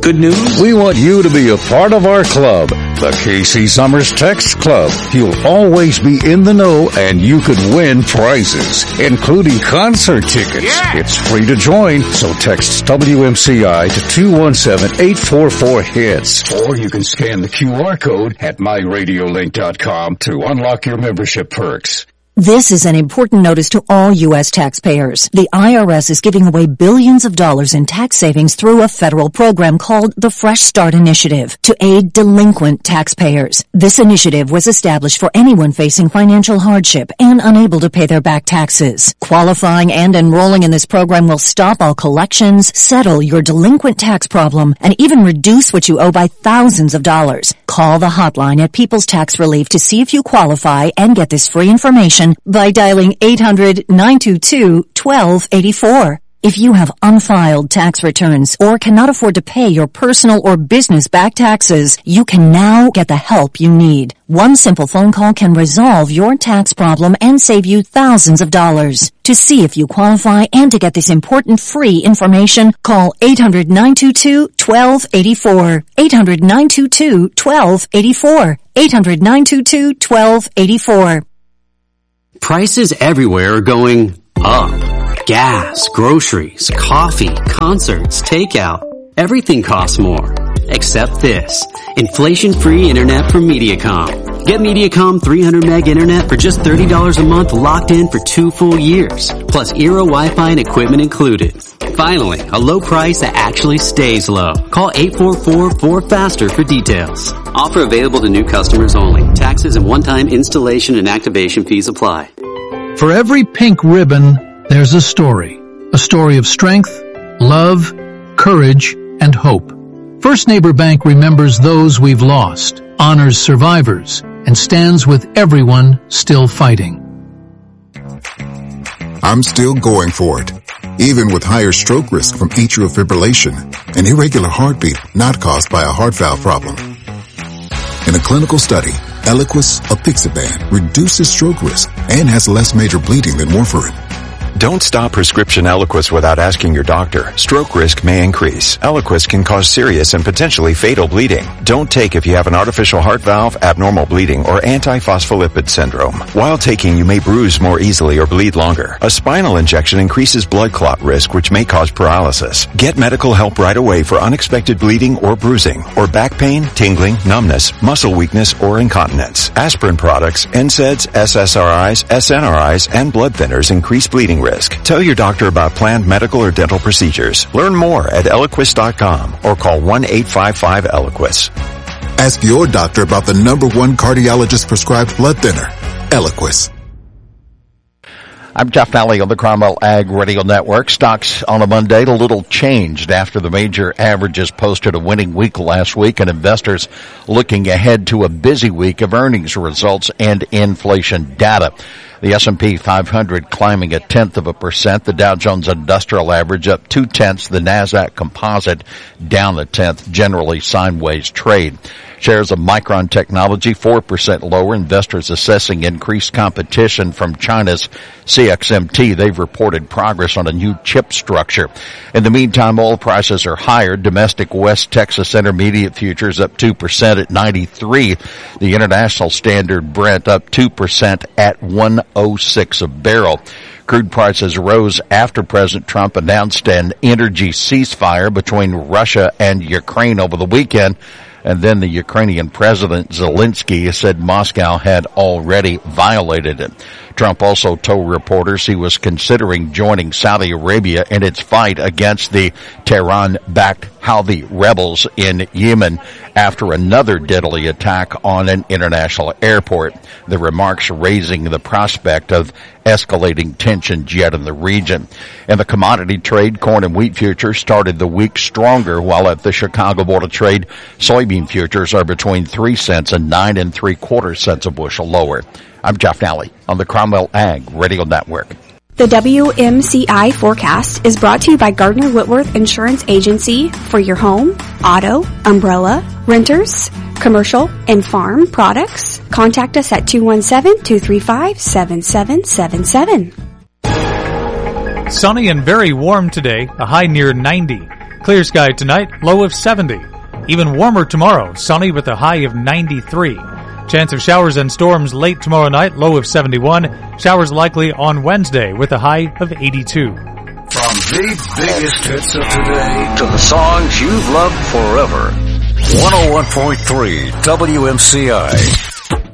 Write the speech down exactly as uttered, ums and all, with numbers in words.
Good news? We want you to be a part of our club, the K C Summers Text Club. You'll always be in the know and you could win prizes, including concert tickets. Yeah. It's free to join, so text W M C I to two one seven, eight four four, HITS. Or you can scan the Q R code at my radio link dot com to unlock your membership perks. This is an important notice to all U S taxpayers. The I R S is giving away billions of dollars in tax savings through a federal program called the Fresh Start Initiative to aid delinquent taxpayers. This initiative was established for anyone facing financial hardship and unable to pay their back taxes. Qualifying and enrolling in this program will stop all collections, settle your delinquent tax problem, and even reduce what you owe by thousands of dollars. Call the hotline at People's Tax Relief to see if you qualify and get this free information by dialing eight hundred, nine two two, one two eight four. If you have unfiled tax returns or cannot afford to pay your personal or business back taxes, you can now get the help you need. One simple phone call can resolve your tax problem and save you thousands of dollars. To see if you qualify and to get this important free information, call eight hundred, nine two two, one two eight four. eight hundred, nine two two, one two eight four. eight hundred, nine two two, one two eight four. Prices everywhere are going up. Gas, groceries, coffee, concerts, takeout. Everything costs more. Except this. Inflation-free internet from Mediacom. Get Mediacom three hundred meg internet for just thirty dollars a month, locked in for two full years. Plus Eero Wi-Fi and equipment included. Finally, a low price that actually stays low. Call eight four four, four faster for details. Offer available to new customers only. Taxes and one-time installation and activation fees apply. For every pink ribbon, there's a story. A story of strength, love, courage, and hope. First Neighbor Bank remembers those we've lost, honors survivors, and stands with everyone still fighting. I'm still going for it, even with higher stroke risk from atrial fibrillation, an irregular heartbeat not caused by a heart valve problem. In a clinical study, Eliquis apixaban reduces stroke risk and has less major bleeding than warfarin. Don't stop prescription Eliquis without asking your doctor. Stroke risk may increase. Eliquis can cause serious and potentially fatal bleeding. Don't take if you have an artificial heart valve, abnormal bleeding, or antiphospholipid syndrome. While taking, you may bruise more easily or bleed longer. A spinal injection increases blood clot risk, which may cause paralysis. Get medical help right away for unexpected bleeding or bruising, or back pain, tingling, numbness, muscle weakness, or incontinence. Aspirin products, N SAIDs, S S R Is, S N R Is, and blood thinners increase bleeding risk. Tell your doctor about planned medical or dental procedures. Learn more at Eliquis dot com or call one eight five five Eliquis. Ask your doctor about the number one cardiologist prescribed blood thinner, Eliquis. I'm Jeff Nally on the Cromwell Ag Radio Network. Stocks on a Monday a little changed after the major averages posted a winning week last week, and investors looking ahead to a busy week of earnings results and inflation data. The S and P five hundred climbing a tenth of a percent. The Dow Jones Industrial Average up two tenths. The Nasdaq Composite down a tenth. Generally sideways trade. Shares of Micron Technology four percent lower. Investors assessing increased competition from China's C X M T. They've reported progress on a new chip structure. In the meantime, oil prices are higher. Domestic West Texas Intermediate futures up two percent at ninety-three. The International Standard Brent up two percent at one oh six a barrel. Crude prices rose after President Trump announced an energy ceasefire between Russia and Ukraine over the weekend. And then the Ukrainian President Zelensky said Moscow had already violated it. Trump also told reporters he was considering joining Saudi Arabia in its fight against the Tehran-backed Houthi rebels in Yemen after another deadly attack on an international airport. The remarks raising the prospect of escalating tensions yet in the region. In the commodity trade, corn and wheat futures started the week stronger, while at the Chicago Board of Trade, soybean futures are between three cents and nine and three quarter cents a bushel lower. I'm Jeff Nally on the Cromwell Ag Radio Network. The W M C I forecast is brought to you by Gardner Whitworth Insurance Agency for your home, auto, umbrella, renters, commercial, and farm products. Contact us at two one seven, two three five, seven seven seven seven. Sunny and very warm today, a high near ninety. Clear sky tonight, low of seventy. Even warmer tomorrow, sunny with a high of ninety-three. Chance of showers and storms late tomorrow night, low of seventy-one. Showers likely on Wednesday with a high of eighty-two. From the biggest hits of today to the songs you've loved forever. one oh one point three W M C I.